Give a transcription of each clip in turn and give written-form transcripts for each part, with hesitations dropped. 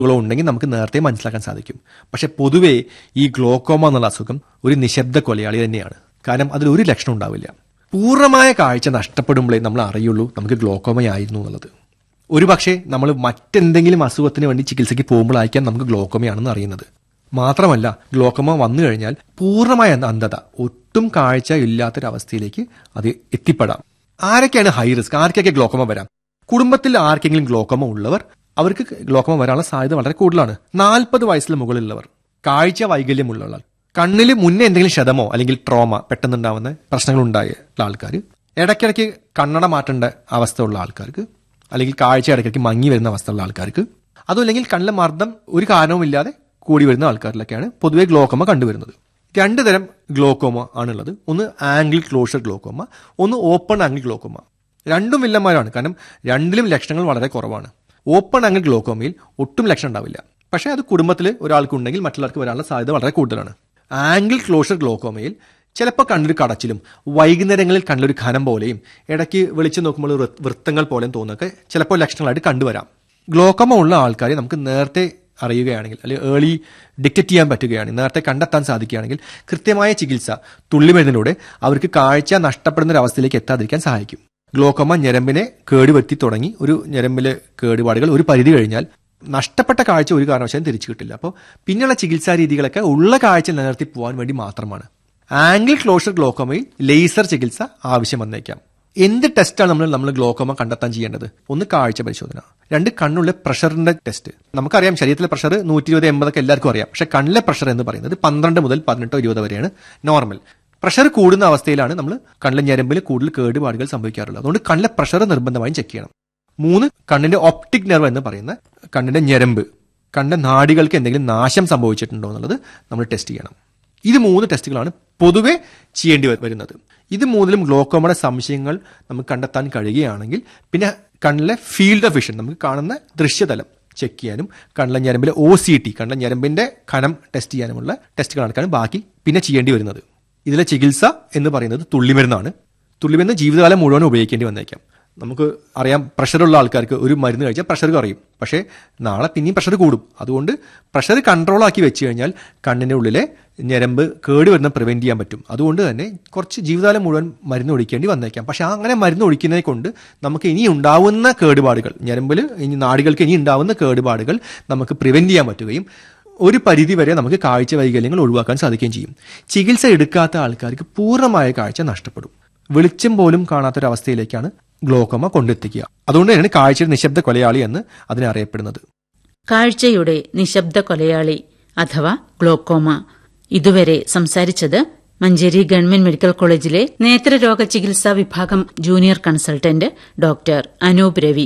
ഉണ്ടെങ്കിൽ നമുക്ക് നേരത്തെ മനസ്സിലാക്കാൻ സാധിക്കും. പക്ഷെ പൊതുവേ ഈ ഗ്ലോക്കോമ എന്നുള്ള അസുഖം ഒരു നിശബ്ദ കൊലയാളി തന്നെയാണ്. കാരണം അതിലൊരു ലക്ഷണം ഉണ്ടാവില്ല. പൂർണ്ണമായ കാഴ്ച നഷ്ടപ്പെടുമ്പോഴേ നമ്മൾ അറിയുള്ളൂ നമുക്ക് ഗ്ലോക്കോമയായിരുന്നു എന്നുള്ളത്. ഒരു പക്ഷേ നമ്മൾ മറ്റെന്തെങ്കിലും അസുഖത്തിന് വേണ്ടി ചികിത്സയ്ക്ക് പോകുമ്പോഴായിരിക്കാം നമുക്ക് ഗ്ലോക്കോമയാണെന്ന് അറിയുന്നത്. മാത്രമല്ല, ഗ്ലോക്കോമ വന്നു കഴിഞ്ഞാൽ പൂർണ്ണമായ അന്ധത, ഒട്ടും കാഴ്ച ഇല്ലാത്തൊരവസ്ഥയിലേക്ക് അത് എത്തിപ്പെടാം. ആരൊക്കെയാണ് ഹൈ റിസ്ക്? ആർക്കൊക്കെ ഗ്ലോക്കോമ വരാം? കുടുംബത്തിൽ ആർക്കെങ്കിലും ഗ്ലോക്കോമ ഉള്ളവർ, അവർക്ക് ഗ്ലോക്കോമ വരാനുള്ള സാധ്യത വളരെ കൂടുതലാണ്. 40 വയസ്സിന് മുകളിലുള്ളവർ, കാഴ്ച വൈകല്യമുള്ള, കണ്ണിൽ മുന്നേ എന്തെങ്കിലും ക്ഷതമോ അല്ലെങ്കിൽ ട്രോമ പെട്ടെന്നുണ്ടാവുന്ന പ്രശ്നങ്ങൾ ഉണ്ടായ ആൾക്കാർ, ഇടയ്ക്കിടയ്ക്ക് കണ്ണട മാറ്റേണ്ട അവസ്ഥ ഉള്ള ആൾക്കാർക്ക്, അല്ലെങ്കിൽ കാഴ്ച ഇടയ്ക്കിടയ്ക്ക് മങ്ങി വരുന്ന അവസ്ഥയുള്ള ആൾക്കാർക്ക്, അതുമല്ലെങ്കിൽ കണ്ണിലെ മർദ്ദം ഒരു കാരണവുമില്ലാതെ കൂടി വരുന്ന ആൾക്കാരിലൊക്കെയാണ് പൊതുവെ ഗ്ലോക്കോമ കണ്ടുവരുന്നത്. 2 തരം ഗ്ലോക്കോമ ആണുള്ളത്. ഒന്ന് ആംഗിൾ ക്ലോഷർ ഗ്ലോക്കോമ, ഒന്ന് ഓപ്പൺ ആംഗിൾ ഗ്ലോക്കോമ. രണ്ടും വില്ലന്മാരാണ്. കാരണം രണ്ടിലും ലക്ഷണങ്ങൾ വളരെ കുറവാണ്. ഓപ്പൺ ആംഗിൾ ഗ്ലോക്കോമയിൽ ഒട്ടും ലക്ഷണം ഉണ്ടാവില്ല. പക്ഷേ അത് കുടുംബത്തിൽ ഒരാൾക്കുണ്ടെങ്കിൽ മറ്റുള്ളവർക്ക് വരാനുള്ള സാധ്യത വളരെ കൂടുതലാണ്. ആംഗിൾ ക്ലോഷർ ഗ്ലോക്കോമയിൽ ചിലപ്പോൾ കണ്ണൊരു കടച്ചിലും വൈകുന്നേരങ്ങളിൽ കണ്ണൊരു ഖനം പോലെയും ഇടയ്ക്ക് വെളിച്ചം നോക്കുമ്പോൾ വൃത്തങ്ങൾ പോലെയും തോന്നുന്നൊക്കെ ചിലപ്പോൾ ലക്ഷണങ്ങളായിട്ട് കണ്ടുവരാം. ഗ്ലോക്കോമ ഉള്ള ആൾക്കാരെ നമുക്ക് നേരത്തെ അറിയുകയാണെങ്കിൽ, അല്ലെങ്കിൽ ഏർലി ഡിറ്റക്ട് ചെയ്യാൻ പറ്റുകയാണെങ്കിൽ, നേരത്തെ കണ്ടെത്താൻ സാധിക്കുകയാണെങ്കിൽ കൃത്യമായ ചികിത്സ തുള്ളിമരുന്നിലൂടെ അവർക്ക് കാഴ്ച നഷ്ടപ്പെടുന്ന ഒരു അവസ്ഥയിലേക്ക് എത്താതിരിക്കാൻ സഹായിക്കും. ഗ്ലോക്കോമ ഞരമ്പിനെ കേടുവരുത്തി തുടങ്ങി ഒരു ഞരമ്പിലെ കേടുപാടുകൾ ഒരു പരിധി കഴിഞ്ഞാൽ നഷ്ടപ്പെട്ട കാഴ്ച ഒരു കാരണവശാലും തിരിച്ചു കിട്ടില്ല. അപ്പോൾ പിന്നെയുള്ള ചികിത്സാ രീതികളൊക്കെ ഉള്ള കാഴ്ച നിലനിർത്തി പോകാൻ വേണ്ടി മാത്രമാണ്. ആംഗിൾ ക്ലോഷർ ഗ്ലോക്കോമയിൽ ലേസർ ചികിത്സ ആവശ്യം വന്നേക്കാം. എന്ത് ടെസ്റ്റാണ് നമ്മൾ ഗ്ലോക്കോമ കണ്ടെത്താൻ ചെയ്യേണ്ടത്? ഒന്ന് കാഴ്ച പരിശോധന, 2 കണ്ണുള്ള പ്രഷറിന്റെ ടെസ്റ്റ്. നമുക്കറിയാം ശരീരത്തിലെ പ്രഷർ 120-80 എല്ലാവർക്കും അറിയാം. പക്ഷെ കണ്ണിലെ പ്രഷർ എന്ന് പറയുന്നത് 12 മുതൽ 18-20 വരെയാണ് നോർമൽ. പ്രഷർ കൂടുന്ന അവസ്ഥയിലാണ് നമ്മൾ കണ്ണിലെ ഞരമ്പിൽ കൂടുതൽ കേടുപാടുകൾ സംഭവിക്കാറുള്ളത്. അതുകൊണ്ട് കണ്ണിലെ പ്രഷർ നിർബന്ധമായും ചെക്ക് ചെയ്യണം. 3 കണ്ണിന്റെ ഒപ്റ്റിക് നെർവ് എന്ന് പറയുന്ന കണ്ണിന്റെ ഞരമ്പ്, കണ്ണിന്റെ നാഡികൾക്ക് എന്തെങ്കിലും നാശം സംഭവിച്ചിട്ടുണ്ടോ എന്നുള്ളത് നമ്മൾ ടെസ്റ്റ് ചെയ്യണം. ഇത് 3 ടെസ്റ്റുകളാണ് പൊതുവെ ചെയ്യേണ്ടി വരുന്നത്. ഇത് 3ലും ഗ്ലോക്കോമയുടെ സംശയങ്ങൾ നമുക്ക് കണ്ടെത്താൻ കഴിയുകയാണെങ്കിൽ പിന്നെ കണ്ണിലെ ഫീൽഡ് ഓഫ് വിഷൻ, നമുക്ക് കാണുന്ന ദൃശ്യതലം ചെക്ക് ചെയ്യാനും കണ്ണിലെ ഞരമ്പിലെ OCT, കണ്ണിലെ ഞരമ്പിന്റെ കനം ടെസ്റ്റ് ചെയ്യാനുമുള്ള ടെസ്റ്റുകൾ നടക്കാനും ബാക്കി പിന്നെ ചെയ്യേണ്ടി വരുന്നത്. ഇതിലെ ചികിത്സ എന്ന് പറയുന്നത് തുള്ളിമരുന്നാണ്. തുള്ളിമരുന്ന് ജീവിതകാലം മുഴുവൻ ഉപയോഗിക്കേണ്ടി വന്നേക്കാം. നമുക്ക് അറിയാം, പ്രഷറുള്ള ആൾക്കാർക്ക് ഒരു മരുന്ന് കഴിച്ചാൽ പ്രഷർ കുറയും, പക്ഷേ നാളെ പിന്നെയും പ്രഷർ കൂടും. അതുകൊണ്ട് പ്രഷർ കൺട്രോൾ ആക്കി വെച്ച് കഴിഞ്ഞാൽ കണ്ണിന്റെ ഉള്ളിലെ ഞരമ്പ് കേടുവരുന്ന പ്രിവെന്റ് ചെയ്യാൻ പറ്റും. അതുകൊണ്ട് തന്നെ കുറച്ച് ജീവിതകാലം മുഴുവൻ മരുന്ന് ഒഴിക്കേണ്ടി വന്നേക്കാം. പക്ഷെ അങ്ങനെ മരുന്ന് ഒഴിക്കുന്നതിനെ കൊണ്ട് നമുക്ക് ഇനി ഉണ്ടാവുന്ന കേടുപാടുകൾ, ഞരമ്പിൽ ഇനി നാടികൾക്ക് ഇനി ഉണ്ടാവുന്ന കേടുപാടുകൾ നമുക്ക് പ്രിവെന്റ് ചെയ്യാൻ പറ്റുകയും ഒരു പരിധി വരെ നമുക്ക് കാഴ്ച വൈകല്യങ്ങൾ ഒഴിവാക്കാൻ സാധിക്കുകയും ചെയ്യും. ചികിത്സ എടുക്കാത്ത ആൾക്കാർക്ക് പൂർണ്ണമായ കാഴ്ച നഷ്ടപ്പെടും. വെളിച്ചം പോലും കാണാത്തൊരവസ്ഥയിലേക്കാണ് ഗ്ലോക്കോമ കൊണ്ടെത്തിക്കുക. അതുകൊണ്ട് തന്നെയാണ് കാഴ്ചയുടെ നിശബ്ദ കൊലയാളി എന്ന് അതിനെ അറിയപ്പെടുന്നത്. കാഴ്ചയുടെ നിശബ്ദ കൊലയാളി അഥവാ ഗ്ലോക്കോമ. ഇതുവരെ സംസാരിച്ചത് മഞ്ചേരി ഗവൺമെന്റ് മെഡിക്കൽ കോളേജിലെ നേത്രരോഗ ചികിത്സാ വിഭാഗം junior consultant doctor Anoop Ravi.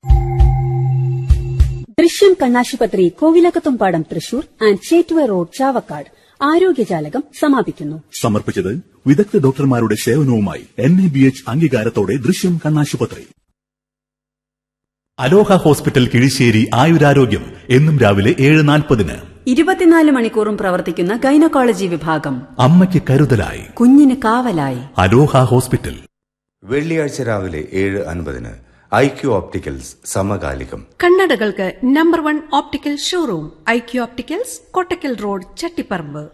ദൃശ്യം കണ്ണാശുപത്രി, കോവിലകത്തുംപാടം, തൃശൂർ ആൻഡ് ചേറ്റുവ റോഡ്, ചാവക്കാട്. ആരോഗ്യജാലകം സമാപിക്കുന്നു. സമർപ്പിച്ചത് വിദഗ്ധ ഡോക്ടർമാരുടെ സേവനവുമായി NABH അംഗീകാരത്തോടെ ദൃശ്യം കണ്ണാശുപത്രി. അലോഹ ഹോസ്പിറ്റൽ കിഴിശ്ശേരി ആയുരാരോഗ്യം എന്നും രാവിലെ 7:40. 24 മണിക്കൂറും പ്രവർത്തിക്കുന്ന ഗൈനക്കോളജി വിഭാഗം. അമ്മയ്ക്ക് കരുതലായി, കുഞ്ഞിന് കാവലായി. അലോഹ ഹോസ്പിറ്റൽ. വെള്ളിയാഴ്ച രാവിലെ 7:50 IQ ഓപ്റ്റിക്കൽസ് സമകാലികം. കണ്ണടകൾക്ക് number 1 optical showroom IQ opticals, Kottakkal road, Chattiparamba.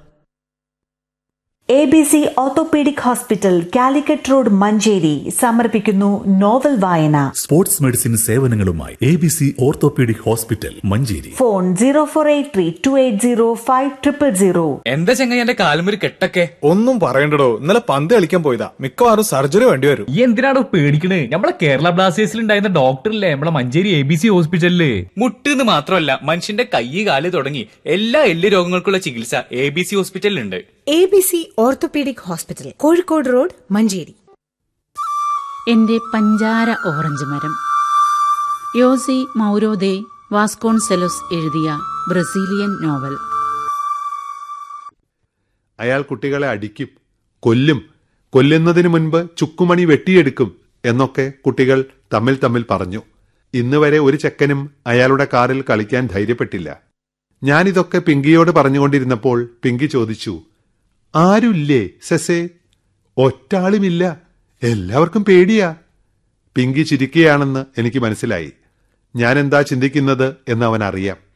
ABC orthopaedic hospital, Calicut road, Manjeri സമർപ്പിക്കുന്നു നോവൽ വായന. Sports medicine സേവനങ്ങളുമായി ABC orthopaedic hospital, Manjeri. Phone 0483-280-5000. എന്താ ചെങ്ങായി എന്റെ കാലുമൊരു കെട്ടൊക്കെ? ഒന്നും പറയണ്ടടോ, ഇന്നലെ പന്ത് കളിക്കാൻ പോയതാ. മിക്കവാറും സർജറി വേണ്ടി വരും. ഈ എന്തിനാണോ പേടിക്കണേ? നമ്മളെ കേരള ബ്ലാസ്റ്റേഴ്സിൽ ഉണ്ടായിരുന്ന ഡോക്ടറില്ലേ നമ്മളെ മഞ്ചേരി ABC ഹോസ്പിറ്റലില്. മുട്ടെന്ന് മാത്രമല്ല, മനുഷ്യന്റെ കൈ കാല് തുടങ്ങി എല്ലാ എല്ല് രോഗങ്ങൾക്കുള്ള ചികിത്സ ABC ഹോസ്പിറ്റലിലുണ്ട്. ABC orthopaedic hospital, Kozhikode road, Manjeri. എന്റെ പഞ്ചാര ഓറഞ്ച് മരം. യോസി മൗരോ ദെ വാസ്കോൺസെലോസ് എഴുതിയ ബ്രസീലിയൻ നോവൽ. അയാൾ കുട്ടികളെ അടിക്കും, കൊല്ലും, കൊല്ലുന്നതിന് മുൻപ് ചുക്കുമണി വെട്ടിയെടുക്കും എന്നൊക്കെ കുട്ടികൾ തമ്മിൽ തമ്മിൽ പറഞ്ഞു. ഇന്ന് വരെ ഒരു ചെക്കനും അയാളുടെ കാറിൽ കളിക്കാൻ ധൈര്യപ്പെട്ടില്ല. ഞാനിതൊക്കെ പിങ്കിയോട് പറഞ്ഞുകൊണ്ടിരുന്നപ്പോൾ പിങ്കി ചോദിച്ചു, ആരുല്ലേ സെസേ? ഒറ്റാളുമില്ല, എല്ലാവർക്കും പേടിയാ. പിങ്കി ചിരിക്കുകയാണെന്ന് എനിക്ക് മനസ്സിലായി. ഞാനെന്താ ചിന്തിക്കുന്നത് എന്ന് അവൻ അറിയാം.